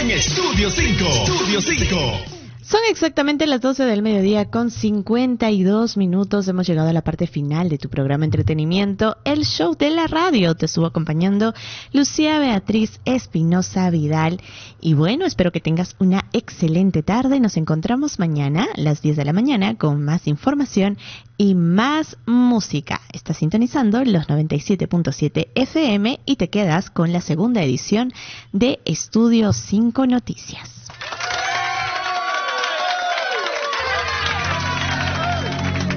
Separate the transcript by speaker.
Speaker 1: en Estudio 5. Estudio 5.
Speaker 2: Son exactamente las 12 del mediodía con 52 minutos. Hemos llegado a la parte final de tu programa Entretenimiento, el show de la radio. Te estuvo acompañando Lucía Beatriz Espinosa Vidal. Y bueno, espero que tengas una excelente tarde. Nos encontramos mañana a las 10 de la mañana con más información y más música. Estás sintonizando los 97.7 FM y te quedas con la segunda edición de Estudio 5 Noticias.